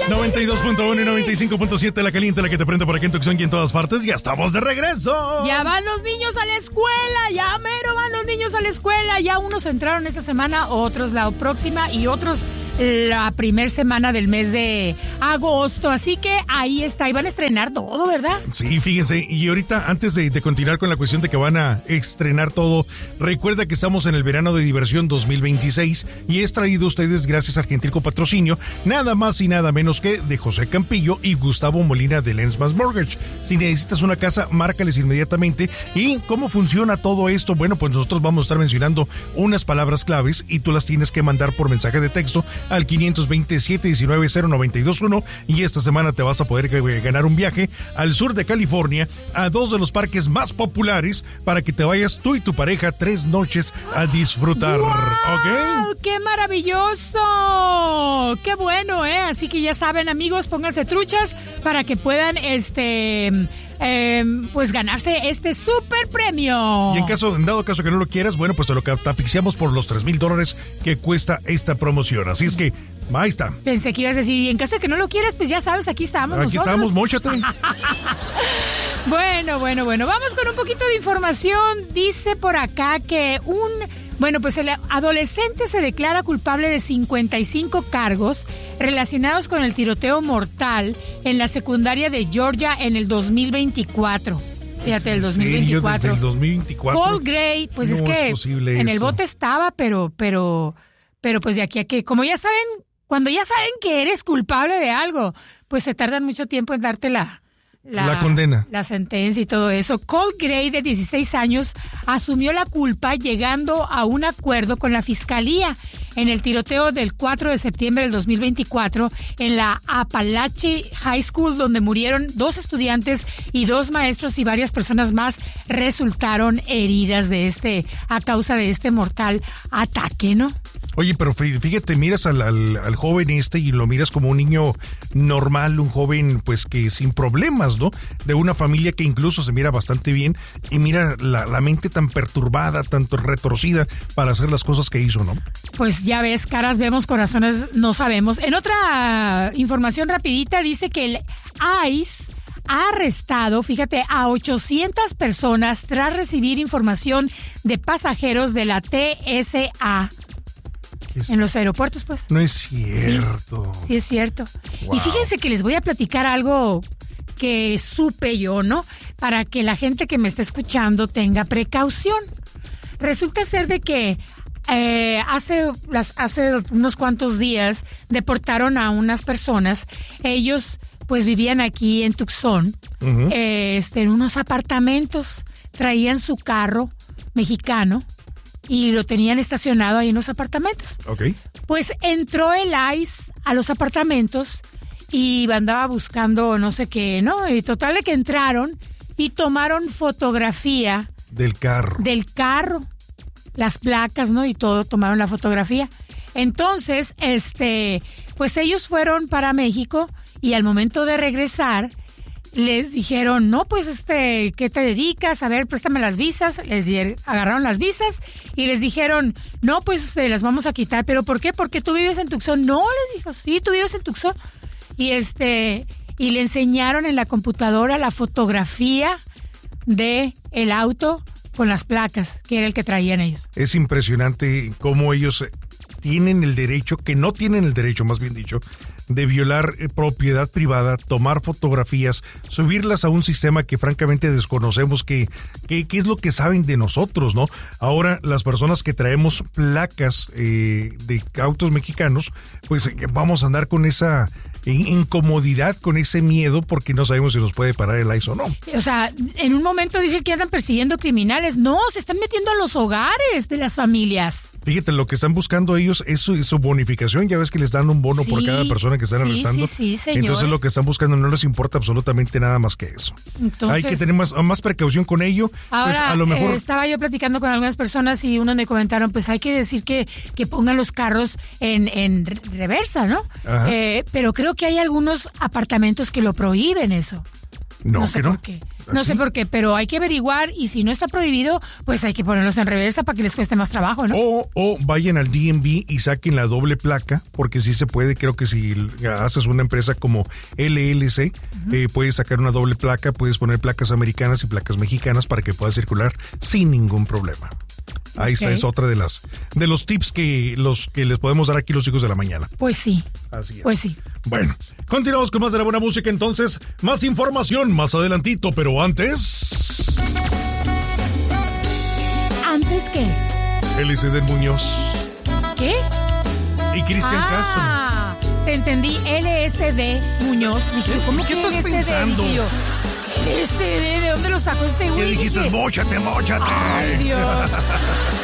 92.1 y 95.7, la caliente, la que te prende por aquí en Tucson y en todas partes. Ya estamos de regreso. Ya van los niños a la escuela, ya mero van los niños a la escuela. Ya unos entraron esta semana, otros la próxima y otros la primera semana del mes de agosto. Así que ahí está, y van a estrenar todo, ¿verdad? Sí, fíjense, y ahorita antes de continuar con la cuestión de que van a estrenar todo, recuerda que estamos en el verano de diversión 2026 y es traído a ustedes gracias al gentil patrocinio, nada más y nada menos que de José Campillo y Gustavo Molina de Lensmas Mortgage. Si necesitas una casa, márcales inmediatamente. ¿Y cómo funciona todo esto? Bueno, pues nosotros vamos a estar mencionando unas palabras claves y tú las tienes que mandar por mensaje de texto al 520-719-0921 y esta semana te vas a poder ganar un viaje al sur de California a dos de los parques más populares para que te vayas tú y tu pareja 3 noches a disfrutar. ¡Wow! ¿Ok? ¡Qué maravilloso! ¡Qué bueno, eh! Así que ya saben, amigos, pónganse truchas para que puedan pues ganarse este super premio. Y en dado caso que no lo quieras, bueno, pues te lo tapixiamos por los $3,000 que cuesta esta promoción. Así es que, ahí está. Pensé que ibas a decir, y en caso de que no lo quieras, pues ya sabes, aquí estamos Aquí nosotros. estamos, móchate. Bueno, vamos con un poquito de información. Dice por acá que el adolescente se declara culpable de 55 cargos relacionados con el tiroteo mortal en la secundaria de Georgia en el 2024. Fíjate, el 2024. Desde el 2024. Paul Gray, pues no es que en el bote estaba, pero pues de aquí a que, como ya saben, cuando ya saben que eres culpable de algo, pues se tardan mucho tiempo en darte la condena, la sentencia y todo eso. Cole Gray, de 16 años, asumió la culpa llegando a un acuerdo con la fiscalía en el tiroteo del 4 de septiembre del 2024 en la Appalachian High School, donde murieron 2 estudiantes y 2 maestros y varias personas más resultaron heridas a causa de este mortal ataque, ¿no? Oye, pero fíjate, miras al joven y lo miras como un niño normal, un joven pues que sin problemas, ¿no? De una familia que incluso se mira bastante bien y mira la mente tan perturbada, tanto retorcida para hacer las cosas que hizo, ¿no? Pues ya ves, caras vemos, corazones no sabemos. En otra información rapidita dice que el ICE ha arrestado, fíjate, a 800 personas tras recibir información de pasajeros de la TSA. En los aeropuertos, pues. No es cierto. Sí es cierto. Wow. Y fíjense que les voy a platicar algo que supe yo, ¿no? Para que la gente que me está escuchando tenga precaución. Resulta ser de que hace unos cuantos días deportaron a unas personas. Ellos pues vivían aquí en Tucson, en unos apartamentos. Traían su carro mexicano y lo tenían estacionado ahí en los apartamentos. Okay. Pues entró el ICE a los apartamentos y andaba buscando no sé qué, ¿no? Y total de que entraron y tomaron fotografía del carro, las placas, ¿no? Y todo, tomaron la fotografía. Entonces, pues ellos fueron para México y al momento de regresar les dijeron, no, pues, ¿qué te dedicas? A ver, préstame las visas. Agarraron las visas y les dijeron, no, pues, las vamos a quitar. ¿Pero por qué? ¿Porque tú vives en Tucson? No, les dijo, sí, tú vives en Tucson. Y y le enseñaron en la computadora la fotografía de el auto con las placas, que era el que traían ellos. Es impresionante cómo ellos tienen el derecho, que no tienen el derecho, más bien dicho, de violar propiedad privada, tomar fotografías, subirlas a un sistema que francamente desconocemos qué es lo que saben de nosotros, ¿no? Ahora, las personas que traemos placas de autos mexicanos, pues vamos a andar con esa incomodidad, con ese miedo, porque no sabemos si nos puede parar el ICE o no. O sea, en un momento dicen que andan persiguiendo criminales. No, se están metiendo a los hogares de las familias. Fíjate, lo que están buscando ellos es su bonificación. Ya ves que les dan un bono por cada persona que están arrestando. Sí, señores. Entonces lo que están buscando no les importa absolutamente nada más que eso. Entonces, hay que tener más precaución con ello. Ahora, pues a lo mejor estaba yo platicando con algunas personas y unos me comentaron, pues hay que decir que pongan los carros en reversa, ¿no? Pero creo que hay algunos apartamentos que lo prohíben eso. No sé que no. por qué. No sé por qué, pero hay que averiguar y si no está prohibido, pues hay que ponerlos en reversa para que les cueste más trabajo, ¿no? O vayan al DMV y saquen la doble placa, porque sí se puede. Creo que si haces una empresa como LLC, puedes sacar una doble placa, puedes poner placas americanas y placas mexicanas para que puedas circular sin ningún problema. Ahí está, es otra de los tips que les podemos dar aquí los hijos de la mañana. Pues sí. Así es. Pues sí. Bueno, continuamos con más de la buena música entonces. Más información más adelantito, pero antes... ¿Antes qué? LCD Muñoz. ¿Qué? Y Cristian Castro. Te entendí, LSD Muñoz. Dije, ¿cómo ¿Qué que estás LSD? pensando? Dije yo, LSD, ¿de dónde lo sacó este güey? ¿Qué dijiste? Dije, Móchate. ay, Dios.